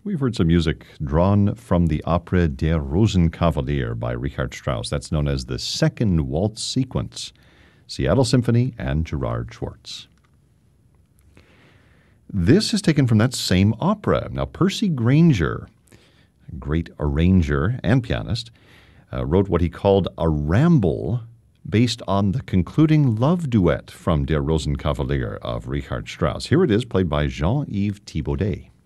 we've heard some music drawn from the opera Der Rosenkavalier by Richard Strauss. That's known as the Second Waltz Sequence, Seattle Symphony and Gerard Schwartz. This is taken from that same opera. Now, Percy Grainger, a great arranger and pianist, wrote what he called a ramble based on the concluding love duet from Der Rosenkavalier of Richard Strauss. Here it is, played by Jean-Yves Thibaudet.